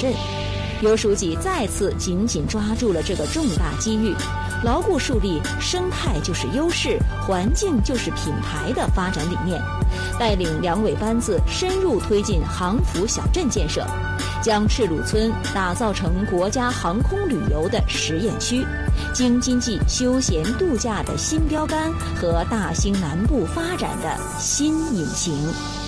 镇。尤书记再次紧紧抓住了这个重大机遇，牢固树立生态就是优势，环境就是品牌的发展理念，带领两委班子深入推进航府小镇建设，将赤鲁村打造成国家航空旅游的实验区，京津冀休闲度假的新标杆和大兴南部发展的新引擎。